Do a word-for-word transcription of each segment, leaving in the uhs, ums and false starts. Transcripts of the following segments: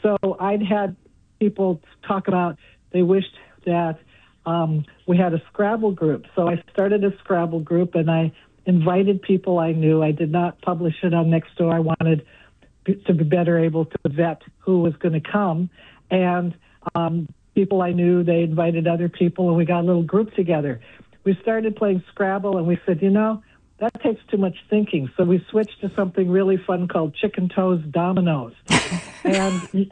So I'd had people talk about they wished that um, we had a Scrabble group. So I started a Scrabble group, and I invited people I knew. I did not publish it on Nextdoor. I wanted to be better able to vet who was going to come. And um, people I knew, they invited other people, and we got a little group together. We started playing Scrabble, and we said, you know, that takes too much thinking. So we switched to something really fun called Chicken Toes Dominoes. And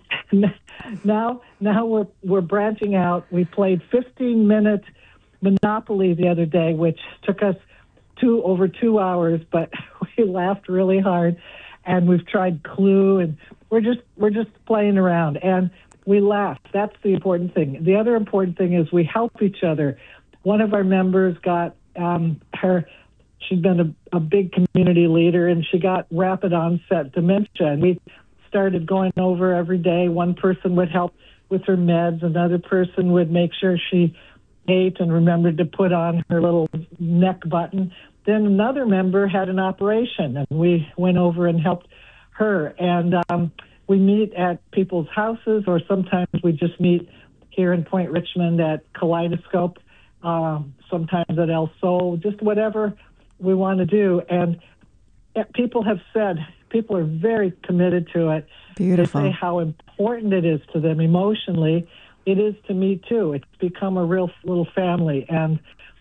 now now we're we're branching out. We played fifteen minute Monopoly the other day, which took us two over two hours, but we laughed really hard. And we've tried Clue, and we're just we're just playing around, and we laugh. That's the important thing. The other important thing is we help each other. One of our members got um, her. She'd been a, a big community leader, and she got rapid onset dementia. And we started going over every day. One person would help with her meds. Another person would make sure she ate and remembered to put on her little neck button. Then another member had an operation, and we went over and helped her. And um, we meet at people's houses, or sometimes we just meet here in Point Richmond at Kaleidoscope, um, sometimes at El Sol, just whatever we want to do. And people have said, people are very committed to it. Beautiful. They say how important it is to them emotionally. It is to me, too. It's become a real little family. And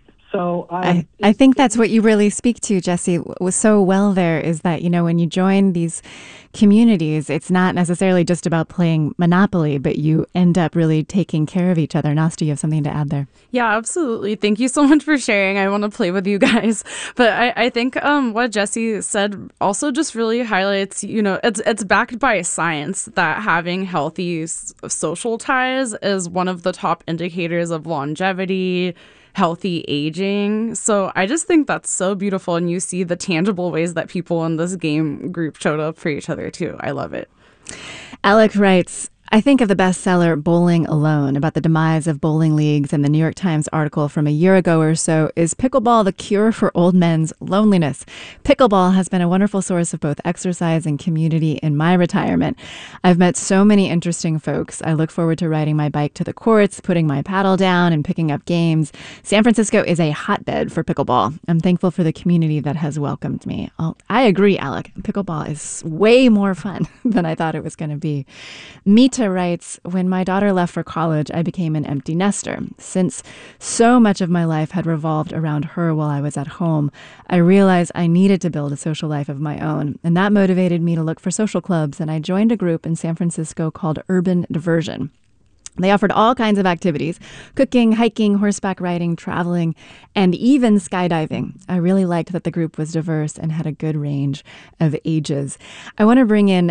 So I, I, I think that's what you really speak to, Jessie, was so well there, is that, you know, when you join these communities, it's not necessarily just about playing Monopoly, but you end up really taking care of each other. Nastya, you have something to add there. Yeah, absolutely. Thank you so much for sharing. I want to play with you guys. But I, I think um, what Jessie said also just really highlights, you know, it's, it's backed by science that having healthy s- social ties is one of the top indicators of longevity, healthy aging. So I just think that's so beautiful. And you see the tangible ways that people in this game group showed up for each other too. I love it. Alec writes, I think of the bestseller Bowling Alone about the demise of bowling leagues and the New York Times article from a year ago or so, Is Pickleball the Cure for Old Men's Loneliness? Pickleball has been a wonderful source of both exercise and community in my retirement. I've met so many interesting folks. I look forward to riding my bike to the courts, putting my paddle down, and picking up games. San Francisco is a hotbed for pickleball. I'm thankful for the community that has welcomed me. Oh, I agree, Alec. Pickleball is way more fun than I thought it was going to be. Mita writes, when my daughter left for college, I became an empty nester. Since so much of my life had revolved around her while I was at home, I realized I needed to build a social life of my own. And that motivated me to look for social clubs. And I joined a group in San Francisco called Urban Diversion. They offered all kinds of activities: cooking, hiking, horseback riding, traveling, and even skydiving. I really liked that the group was diverse and had a good range of ages. I want to bring in